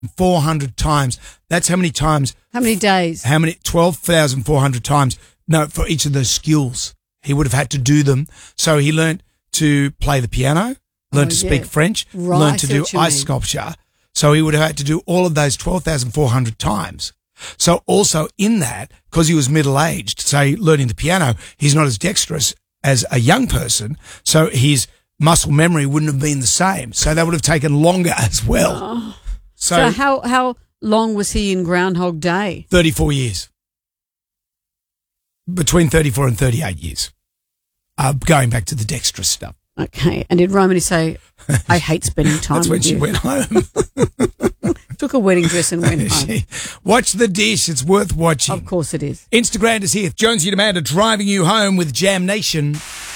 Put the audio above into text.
400 times. That's how many times. How many days? 12,400 times. No, for each of those skills. He would have had to do them. So he learnt to play the piano, learned to speak French, learned to do ice sculpture. So he would have had to do all of those 12,400 times. So also in that, because he was middle-aged, say learning the piano, he's not as dexterous as a young person. So his muscle memory wouldn't have been the same. So that would have taken longer as well. Oh. So how long was he in Groundhog Day? 34 years. Between 34 and 38 years. Going back to the dexterous stuff. Okay. And did Romany say, I hate spending time That's when with she you? went home. Took a wedding dress and went home. Watch The Dish. It's worth watching. Of course it is. Instagram is here. Jonesy and Amanda driving you home with Jam Nation.